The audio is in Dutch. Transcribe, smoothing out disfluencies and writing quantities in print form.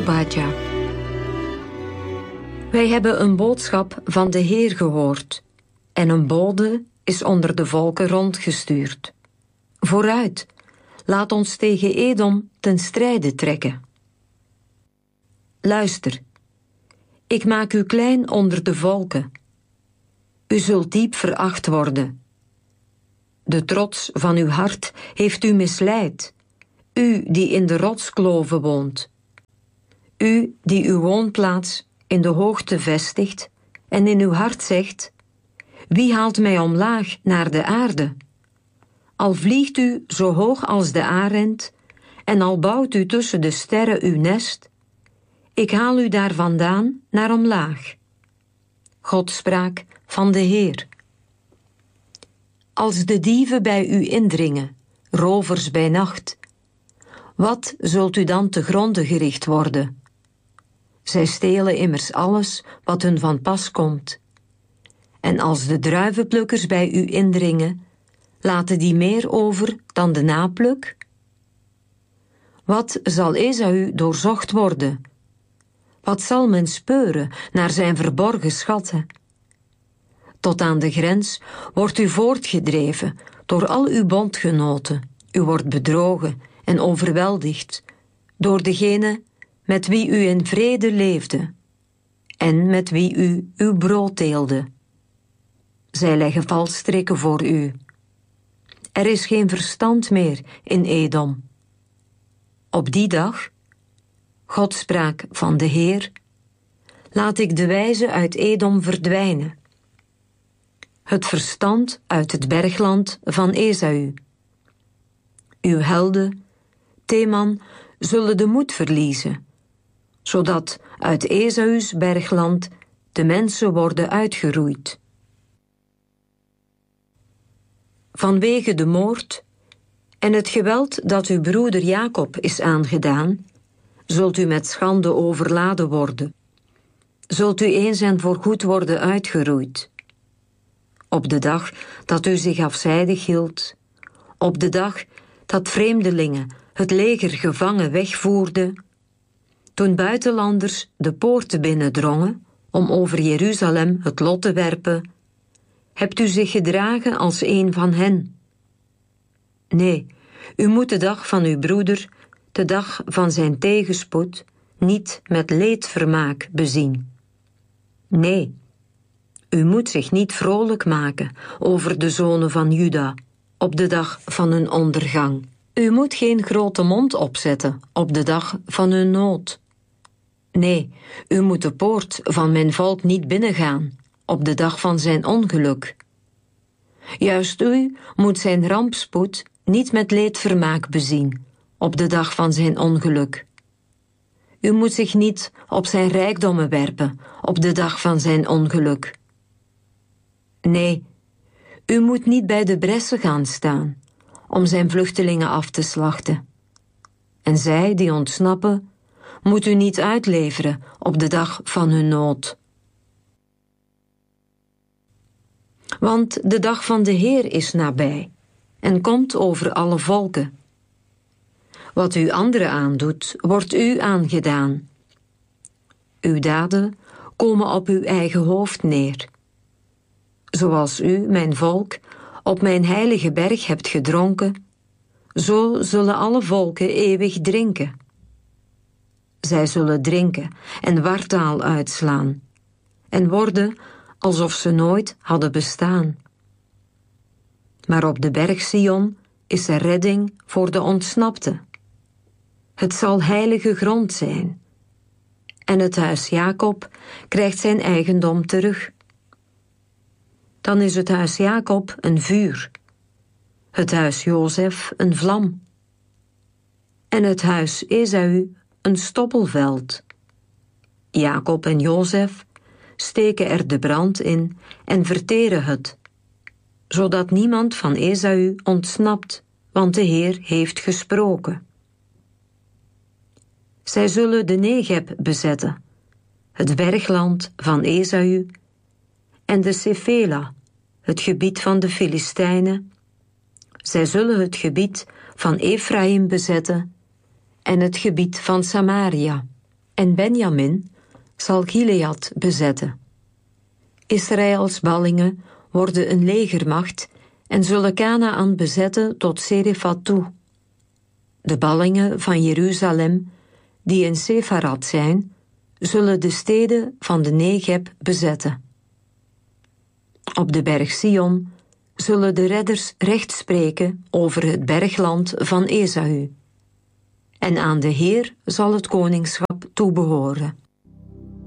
Obadja. Wij hebben een boodschap van de Heer gehoord, en een bode is onder de volken rondgestuurd. Vooruit, laat ons tegen Edom ten strijde trekken. Luister, ik maak u klein onder de volken. U zult diep veracht worden. De trots van uw hart heeft u misleid, u die in de rotskloven woont. U die uw woonplaats in de hoogte vestigt en in uw hart zegt: wie haalt mij omlaag naar de aarde? Al vliegt u zo hoog als de arend en al bouwt u tussen de sterren uw nest, ik haal u daar vandaan naar omlaag. Godspraak van de Heer. Als de dieven bij u indringen, rovers bij nacht, wat zult u dan te gronde gericht worden? Zij stelen immers alles wat hun van pas komt. En als de druivenplukkers bij u indringen, laten die meer over dan de napluk? Wat zal Esau doorzocht worden? Wat zal men speuren naar zijn verborgen schatten? Tot aan de grens wordt u voortgedreven door al uw bondgenoten. U wordt bedrogen en overweldigd door degene met wie u in vrede leefde en met wie u uw brood deelde. Zij leggen valstrikken voor u. Er is geen verstand meer in Edom. Op die dag, Godspraak van de Heer, laat ik de wijze uit Edom verdwijnen, het verstand uit het bergland van Esau. Uw helden, Teman, zullen de moed verliezen, zodat uit Esau's bergland de mensen worden uitgeroeid. Vanwege de moord en het geweld dat uw broeder Jacob is aangedaan, zult u met schande overladen worden. Zult u eens en voorgoed worden uitgeroeid. Op de dag dat u zich afzijdig hield, op de dag dat vreemdelingen het leger gevangen wegvoerden, toen buitenlanders de poorten binnendrongen om over Jeruzalem het lot te werpen, hebt u zich gedragen als een van hen. Nee, u moet de dag van uw broeder, de dag van zijn tegenspoed, niet met leedvermaak bezien. Nee, u moet zich niet vrolijk maken over de zonen van Juda op de dag van hun ondergang. U moet geen grote mond opzetten op de dag van hun nood. Nee, u moet de poort van mijn volk niet binnengaan op de dag van zijn ongeluk. Juist u moet zijn rampspoed niet met leedvermaak bezien op de dag van zijn ongeluk. U moet zich niet op zijn rijkdommen werpen op de dag van zijn ongeluk. Nee, u moet niet bij de bressen gaan staan om zijn vluchtelingen af te slachten. En zij die ontsnappen, moet u niet uitleveren op de dag van hun nood. Want de dag van de Heer is nabij en komt over alle volken. Wat u anderen aandoet, wordt u aangedaan. Uw daden komen op uw eigen hoofd neer. Zoals u, mijn volk, op mijn heilige berg hebt gedronken, zo zullen alle volken eeuwig drinken. Zij zullen drinken en wartaal uitslaan en worden alsof ze nooit hadden bestaan. Maar op de berg Sion is er redding voor de ontsnapten. Het zal heilige grond zijn. En het huis Jacob krijgt zijn eigendom terug. Dan is het huis Jacob een vuur, het huis Jozef een vlam, en het huis Esau een stoppelveld. Jacob en Jozef steken er de brand in en verteren het, zodat niemand van Esau ontsnapt, want de Heer heeft gesproken. Zij zullen de Negeb bezetten, het bergland van Esau, en de Sefela, het gebied van de Filistijnen. Zij zullen het gebied van Efraïm bezetten en het gebied van Samaria. En Benjamin zal Gilead bezetten. Israëls ballingen worden een legermacht en zullen Kanaan bezetten tot Serefat toe. De ballingen van Jeruzalem, die in Sefarad zijn, zullen de steden van de Negeb bezetten. Op de berg Sion zullen de redders recht spreken over het bergland van Esaü. En aan de Heer zal het koningschap toebehoren.